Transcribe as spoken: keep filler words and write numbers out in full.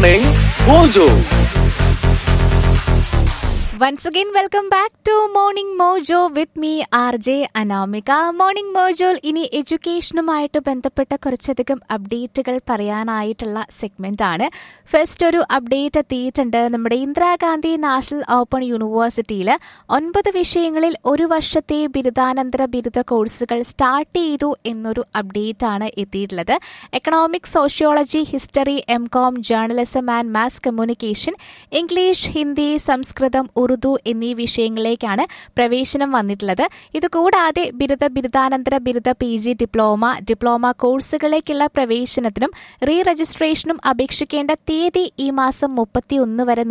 Morning Mojo. Once again, welcome back to Morning Mojo with me, R J Anamika. Morning Mojo ഇനി എഡ്യൂക്കേഷനുമായിട്ട് ബന്ധപ്പെട്ട കുറച്ചധികം അപ്ഡേറ്റുകൾ പറയാനായിട്ടുള്ള segment ആണ്. First ഒരു അപ്ഡേറ്റ് എത്തിയിട്ടുണ്ട്. നമ്മുടെ ഇന്ദിരാഗാന്ധി നാഷണൽ ഓപ്പൺ യൂണിവേഴ്സിറ്റിയിൽ ഒൻപത് വിഷയങ്ങളിൽ ഒരു വർഷത്തെ ബിരുദാനന്തര ബിരുദ കോഴ്സുകൾ സ്റ്റാർട്ട് ചെയ്തു എന്നൊരു അപ്ഡേറ്റ് ആണ് എത്തിയിട്ടുള്ളത്. Economics, sociology, history, M com, journalism and mass communication, English, Hindi, സംസ്കൃതം, ഉറുദു എന്നീ വിഷയങ്ങളിലേക്കാണ് പ്രവേശനം വന്നിട്ടുള്ളത്. ഇതുകൂടാതെ ബിരുദ, ബിരുദാനന്തര ബിരുദ, P G, diploma, diploma കോഴ്സുകളിലേക്കുള്ള പ്രവേശനത്തിനും re രജിസ്ട്രേഷനും അപേക്ഷിക്കേണ്ട തീയതി ഈ മാസം മുപ്പത്തി ഒന്ന് വരെ